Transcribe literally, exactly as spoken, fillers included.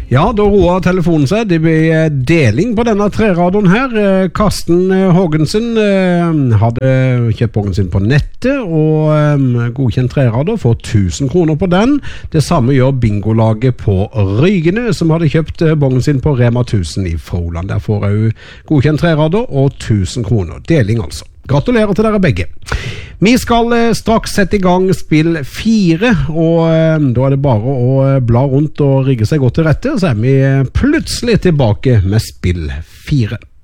Ja, da roer telefonen seg. Det blir deling på denne treraderen her. Karsten Hågensen hadde kjøpt bongen sin på nettet, og godkjent trerader får tusen kroner på den. Det samme gjør bingolaget på Rygene, som hadde kjøpt bongen sin på Rema tusen i Froland. Der får jeg jo godkjent trerader og tusen kroner. Deling altså. Gratulerer til dere begge. Vi skal straks sette i gang spill fire, og da er det bare å bla rundt og rigge seg godt til rette, så er vi plutselig tilbake med spill fire.